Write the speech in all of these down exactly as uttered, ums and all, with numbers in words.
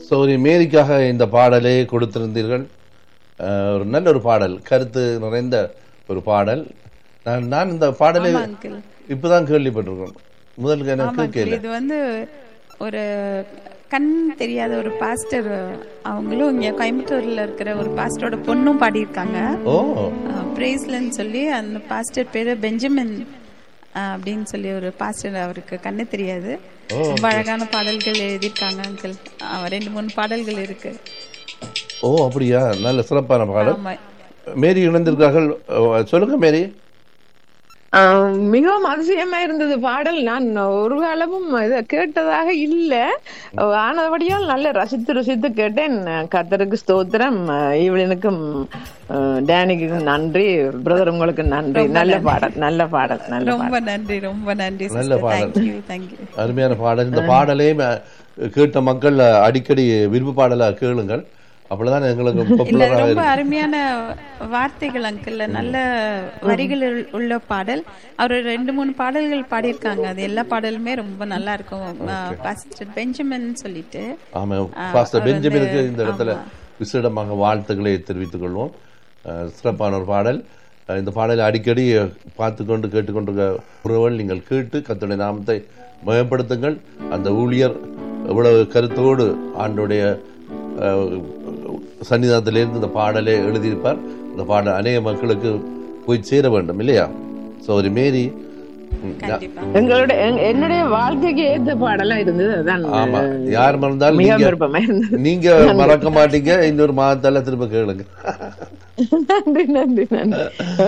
சௌரி மேரிக்காக இந்த பாடலை கொடுத்திருந்தீர்கள். ஒரு நல்ல ஒரு பாடல், கருத்து நிறைந்த ஒரு பாடல். நான் நான் இந்த பாடலை இப்பதான் கேள்விப்பட்டிருக்கேன். முதல் எனக்கு கேள்வி. இது வந்து ஒரு கண் தெரியாத ஒரு பாஸ்டர், அவங்களும் இங்க கோயம்புத்தூர்ல இருக்கிற ஒரு பாஸ்டரோட பொண்ணும் பாடியிருக்காங்க. ஓ, பிரேஸ்லன்னு சொல்லி அந்த பாஸ்டர் பேரு பெஞ்சமின் அப்படின்னு சொல்லி ஒரு பாஸ்டர். அவருக்கு கண்ணு தெரியாது. ரொம்ப அழகான பாடல்கள் எழுதியிருக்காங்க அங்கிள். ரெண்டு மூணு பாடல்கள் இருக்கு. ஓ அப்படியா, நல்ல சிறப்பான பாடல். மேரி இணைந்திருக்கார்கள், சொல்லுங்க மேரி. மிகவும் அதிசயமா இருந்தது பாடல். நான் ஒரு காலமும் இதை கேட்டதாக இல்ல, ஆனபடியால் நல்ல ரசித்து ருசித்து கேட்டேன். கர்த்தருக்கு ஸ்தோத்திரம், ஈவலினுக்கும் டேனிக்கும் நன்றி, பிரதர் உங்களுக்கு நன்றி. நல்ல பாடல், நல்ல பாடல், நல்ல ரொம்ப நன்றி, ரொம்ப நன்றி. நல்ல பாடல், அருமையான பாடல். இந்த பாடலே கேட்ட மக்கள் அடிக்கடி விருப்ப பாடலா கேளுங்கள், அப்பதான் எங்களுக்கு ரொம்ப அருமையான வார்த்தைகள் அங்கிள், நல்ல வரிகள் உள்ள பாடல். அவர் ரெண்டு மூணு பாடல்கள் பாடியிருக்காங்க, அது எல்லா பாடலுமே ரொம்ப நல்லா இருக்கும். பாஸ்டர் பெஞ்சமின் சொல்லிட்டு. ஆமா, பாஸ்டர் பெஞ்சமினுக்கு இந்த இடத்துல விசேடமாக வாழ்த்துக்களை தெரிவித்துக் கொள்வோம். சிறப்பான ஒரு பாடல். இந்த பாடலை அடிக்கடி பார்த்து கொண்டு கேட்டுக்கொண்டிருக்க உறவுகள் நீங்கள் கேட்டு கர்த்தருடைய நாமத்தை மயப்படுத்துங்கள். அந்த ஊழியர் எவ்வளவு கருத்தோடு ஆண்டுடைய சன்னிதானத்திலிருந்து இந்த பாடலை எழுதியிருப்பார். இந்த பாடல் அநேக மக்களுக்கு போய் சேர வேண்டும் இல்லையா? சௌரி மேரி எங்களுடைய என்னுடைய வாழ்க்கைக்கு ஏற்ற பாடலா இருந்தது. ஆமா, யார் மறந்தாலும் நீங்க மறக்க மாட்டீங்க. இன்னொரு மாதத்தால திரும்ப கேளுங்க. நன்றி நன்றி நன்றி.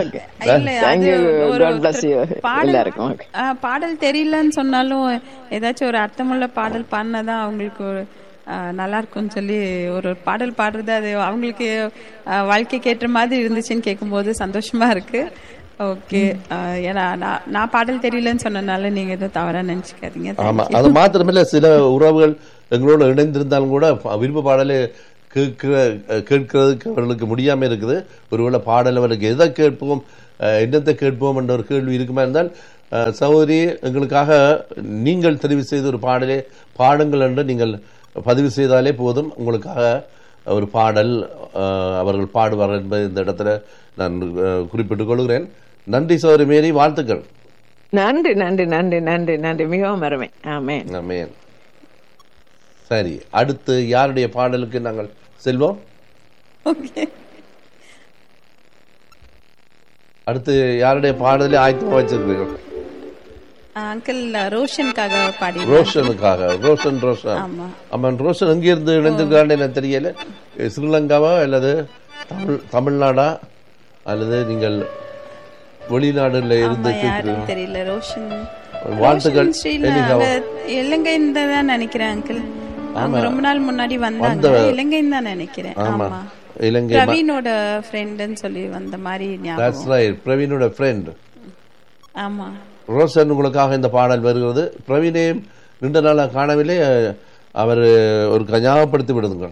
பாடல் தெரியலன்னு சொன்னாலும் ஏதாச்சும் ஒரு அர்த்தமுள்ள பாடல் பாடினாதான் அவங்களுக்கு நல்லா இருக்கும்னு சொல்லி ஒரு பாடல் பாடுறது, அது அவங்களுக்கு வாழ்க்கைக்கு ஏற்ற மாதிரி இருந்துச்சுன்னு கேட்கும்போது சந்தோஷமா இருக்கு. ஓகே, ஏன்னா நான் பாடல் தெரியலன்னு சொன்னனால நீங்க எதுவும் தவறா நினைச்சுக்காதீங்க. ஆமா, அது மாத்திரமில்ல, சில உறவுகள் எங்களோட இணைந்திருந்தாலும் கூட விருப்ப பாடலை கேட்கிற கேட்கறதுக்கு அவர்களுக்கு முடியாம இருக்குது. ஒருவேளை பாடல் அவர்களுக்கு எதை கேட்போம், என்னத்தை கேட்போம் என்ற ஒரு கேள்வி இருக்குமா இருந்தால், சகோதரி எங்களுக்காக நீங்கள் தெரிவு செய்த ஒரு பாடலே பாடுங்கள் என்று நீங்கள் பதிவு செய்தாலே போதும். உங்களுக்காக ஒரு பாடல் அவர்கள் பாடுவார் என்பதை இந்த இடத்துல நான் குறிப்பிட்டுக் கொள்கிறேன். நன்றி சகோதரி மேரி, வாழ்த்துக்கள். நன்றி நன்றி நன்றி நன்றி நன்றி, மிகவும் அருமை. ஆமென் ஆமென். சரி, அடுத்து யாருடைய பாடலுக்கு நாங்கள் செல்வோம்? அடுத்து யாருடைய பாடலை ஆயத்தமா வச்சிருக்கீர்கள்? அங்கிள் ரோஷனுக்காக பாடி. ரோஷனுக்காக, ரோஷன் ரோஷன் ஆமாம். ரோஷன் எங்க இருந்து இணைந்திருக்கான்னு எனக்கு தெரியல. ஸ்ரீலங்காவா அல்லது தமிழ் தமிழ்நாடா அல்லது நீங்கள் வெளிநாடுல இருந்து தெரியல. ரோஷன் வாழ்த்துக்கள். இலங்கை தான் நினைக்கிறேன் அங்கிள். ரொம்ப நாள் முன்னாடி வந்தாங்க, இலங்கை தான் நினைக்கிறேன். ஆமா, இலங்கை. பிரவீனோட ஃப்ரெண்ட்னு சொல்லி வந்த மாதிரி ஞாபகம். That's right, பிரவீனோட friend. ஆமா. ரோஷன் உங்களுக்காக இந்த பாடல் வருகிறது. பிரவீனையும் நீண்ட நாள காணவில்லை, அவர் ஒரு ஞாபகப்படுத்தி விடுங்க.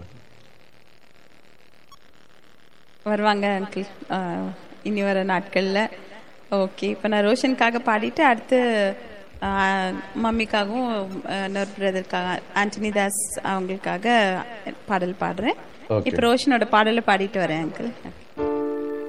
வருவாங்க அங்கிள் இனி வர நாட்கள்ல. ஓகே, இப்போ நான் ரோஷனுக்காக பாடிட்டு அடுத்து மம்மிக்காகவும் இன்னொரு பிரதருக்காக ஆண்டனி தாஸ் அவங்களுக்காக பாடல் பாடுறேன். இப்போ ரோஷனோட பாடலை பாடிட்டு வரேன் அங்கிள்.